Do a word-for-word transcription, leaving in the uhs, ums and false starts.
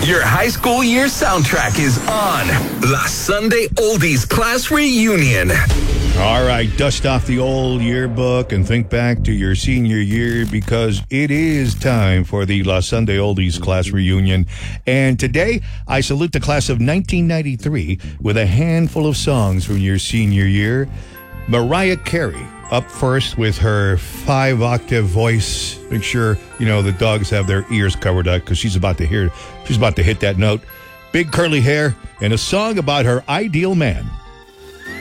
Your high school year soundtrack is on. La Sunday Oldies Class Reunion. All right, dust off the old yearbook and think back to your senior year because it is time for the La Sunday Oldies Class Reunion. And today, I salute the class of nineteen ninety-three with a handful of songs from your senior year. Mariah Carey up first with her five-octave voice. Make sure, you know, the dogs have their ears covered up because she's about to hear, she's about to hit that note. Big curly hair and a song about her ideal man.